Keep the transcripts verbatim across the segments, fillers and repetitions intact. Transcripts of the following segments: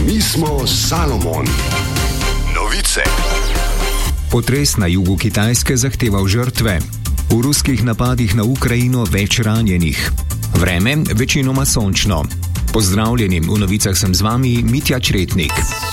Mi smo Salomon. Novice. Potres na jugu Kitajske zahteval žrtve. V ruskih napadih na Ukrajino več ranjenih. Vreme večinoma sončno. Pozdravljeni, v novicah sem z vami Mitja Čretnik.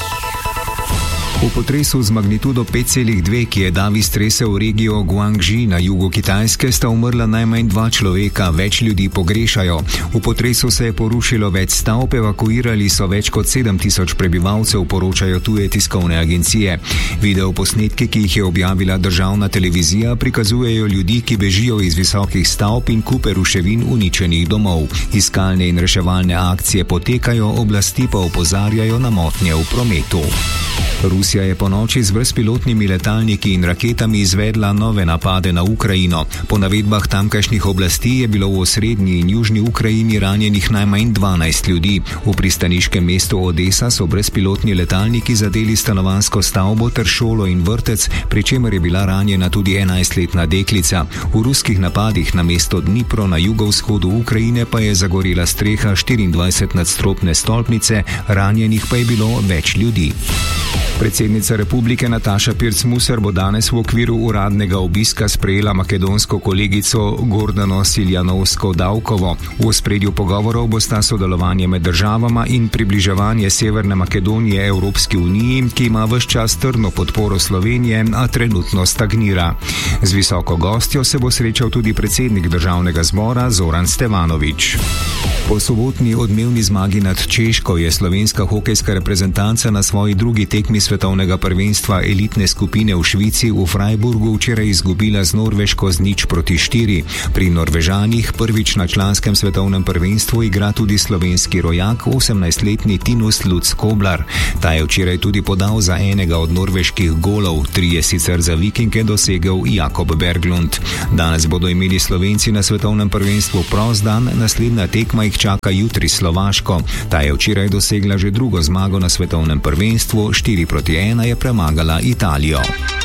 V potresu z magnitudo pet celih dve, ki je davi stresel regijo Guangxi na jugu Kitajske, sta umrla najmanj dva človeka, več ljudi pogrešajo. V potresu se je porušilo več stavb, evakuirali so več kot sedem tisoč prebivalcev, poročajo tuje tiskovne agencije. Videoposnetki, ki jih je objavila državna televizija, prikazujejo ljudi, ki bežijo iz visokih stavb in kupe ruševin uničenih domov. Iskalne in reševalne akcije potekajo, oblasti pa opozarjajo na motnje v prometu. Rusija je ponoči z brezpilotnimi letalniki in raketami izvedla nove napade na Ukrajino. Po navedbah tamkajšnjih oblasti je bilo v osrednji in južni Ukrajini ranjenih najmanj dvanajst ljudi. V pristaniškem mestu Odesa so brezpilotni letalniki zadeli stanovanjsko stavbo ter šolo in vrtec, pri čemer je bila ranjena tudi enajstletna deklica. V ruskih napadih na mesto Dnipro na jugovzhodu Ukrajine pa je zagorela streha štiriindvajsetnadstropne stolpnice, ranjenih pa je bilo več ljudi. Predsednica republike Nataša Pirc-Musar bo danes v okviru uradnega obiska sprejela makedonsko kolegico Gordano Siljanovsko-Davkovo. V ospredju pogovorov bosta sodelovanje med državama in približevanje Severne Makedonije Evropski uniji, ki ima ves čas trdno podporo Slovenije, a trenutno stagnira. Z visoko gostjo se bo srečal tudi predsednik državnega zbora Zoran Stevanović. Po sobotni odmevni zmagi nad Češko je slovenska hokejska reprezentanca na svoji drugi tekmi svetovnega prvenstva elitne skupine v Švici v Freiburgu včeraj izgubila z Norveško z nič proti štiri. Pri Norvežanih prvič na članskem svetovnem prvenstvu igra tudi slovenski rojak, osemnajstletni Tinus Lutz Koblar. Ta je včeraj tudi podal za enega od norveških golov, tri je sicer za Vikinge dosegel Jakob Berglund. Danes bodo imeli Slovenci na svetovnem prvenstvu prost dan, naslednja tekma jih čaka jutri Slovaško. Ta je včeraj dosegla že drugo zmago na svetovnem prvenstvu, štiri proti ena je premagala Italijo.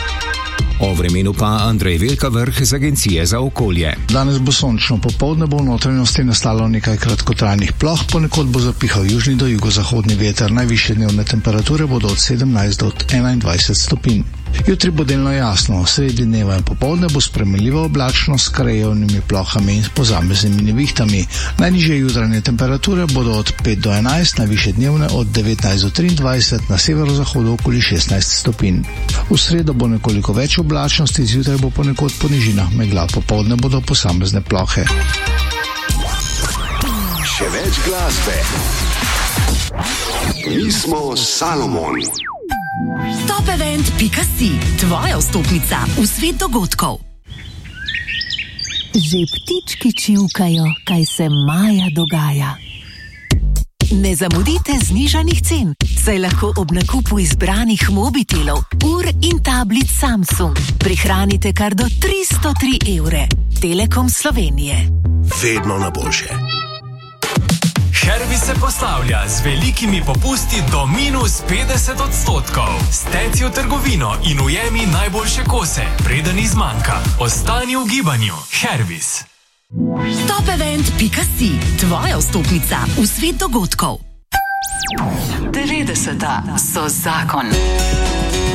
O vremenu pa Andrej Velkavrh z Agencije za okolje. Danes bo sončno, popoldne bo v notranjosti nastalo nekaj kratkotrajnih ploh, ponekod bo zapihal južni do jugozahodni veter, najvišje dnevne temperature bodo od sedemnajst do enaindvajset stopinj. Jutri bo delno jasno, sredi dneva in popoldne bo spremenljiva oblačnost s krajevnimi plohami in posameznimi nevihtami. Najnižje jutranje temperature bodo od pet do enajst, najvišje dnevne od devetnajst do triindvajset, na severozahodu okoli šestnajst stopinj. V sredo bo nekoliko več oblačnosti, zjutraj bo ponekod po nižinah megla, popoldne bodo posamezne plohe. Še več glasbe. Mi smo Salomon. Top event pika si, tvoja vstopnica v svet dogodkov. Že ptički čivkajo, kaj se maja dogaja. Ne zamudite znižanih cen, saj lahko ob nakupu izbranih mobitelov, ur in tablic Samsung prihranite kar do tristo tri evre. Telekom Slovenije. Vedno na boljše. Hervis se poslavlja z velikimi popusti do minus petdeset odstotkov. Steci v trgovino in ujemi najboljše kose, preden izmanjka. Ostani v gibanju. Hervis. Top event pika si, tvoja vstopnica v svet dogodkov. devetdeseta so zakon.